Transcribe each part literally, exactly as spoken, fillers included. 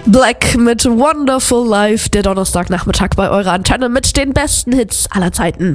Black mit Wonderful Life, der Donnerstagnachmittag bei eurer Antenne mit den besten Hits aller Zeiten.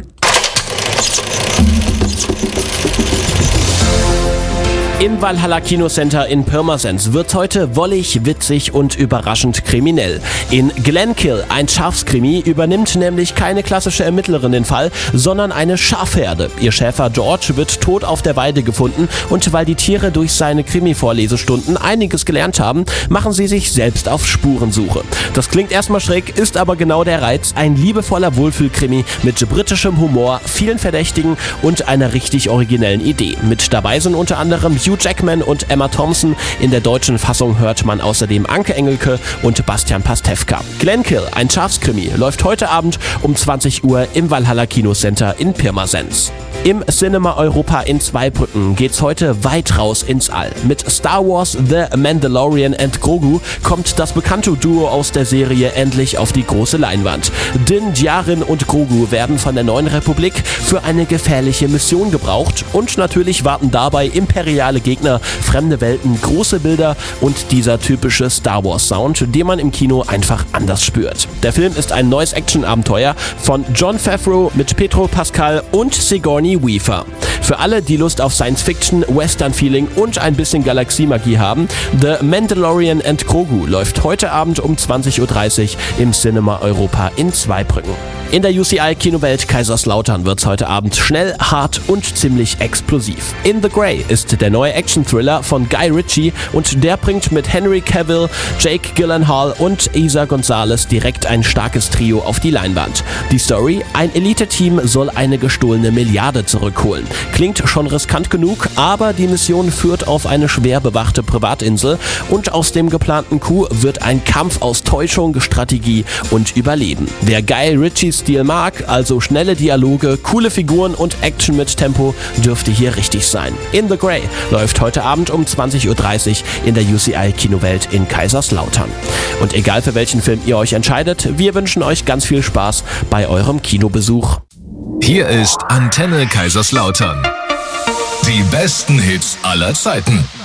Im Valhalla Kinocenter in Pirmasens wird heute wollig, witzig und überraschend kriminell. In Glenkill, ein Schafskrimi, übernimmt nämlich keine klassische Ermittlerin den Fall, sondern eine Schafherde. Ihr Schäfer George wird tot auf der Weide gefunden und weil die Tiere durch seine Krimi-Vorlesestunden einiges gelernt haben, machen sie sich selbst auf Spurensuche. Das klingt erstmal schräg, ist aber genau der Reiz. Ein liebevoller Wohlfühlkrimi mit britischem Humor, vielen Verdächtigen und einer richtig originellen Idee. Mit dabei sind unter anderem Hugh Jackman und Emma Thompson. In der deutschen Fassung hört man außerdem Anke Engelke und Bastian Pastewka. Glenkill, ein Schafskrimi, läuft heute Abend um zwanzig Uhr im Valhalla Kinocenter in Pirmasens. Im Cinema Europa in Zweibrücken geht's heute weit raus ins All. Mit Star Wars The Mandalorian and Grogu kommt das bekannte Duo aus der Serie endlich auf die große Leinwand. Din Djarin und Grogu werden von der neuen Republik für eine gefährliche Mission gebraucht und natürlich warten dabei imperiale Gegner, fremde Welten, große Bilder und dieser typische Star Wars Sound, den man im Kino einfach anders spürt. Der Film ist ein neues Action-Abenteuer von Jon Favreau mit Pedro Pascal und Sigourney Weaver. Für alle, die Lust auf Science-Fiction, Western-Feeling und ein bisschen Galaxiemagie haben, The Mandalorian and Grogu läuft heute Abend um zwanzig Uhr dreißig im Cinema Europa in Zweibrücken. In der U C I-Kinowelt Kaiserslautern wird's heute Abend schnell, hart und ziemlich explosiv. In the Grey ist der neue Action-Thriller von Guy Ritchie und der bringt mit Henry Cavill, Jake Gyllenhaal und Isa Gonzalez direkt ein starkes Trio auf die Leinwand. Die Story: Ein Elite-Team soll eine gestohlene Milliarde zurückholen. Klingt schon riskant genug, aber die Mission führt auf eine schwer bewachte Privatinsel und aus dem geplanten Coup wird ein Kampf aus Täuschung, Strategie und Überleben. Wer Guy Ritchies Stil mag, also schnelle Dialoge, coole Figuren und Action mit Tempo, dürfte hier richtig sein. In the Grey läuft heute Abend um zwanzig Uhr dreißig in der U C I-Kinowelt in Kaiserslautern. Und egal für welchen Film ihr euch entscheidet, wir wünschen euch ganz viel Spaß bei eurem Kinobesuch. Hier ist Antenne Kaiserslautern. Die besten Hits aller Zeiten.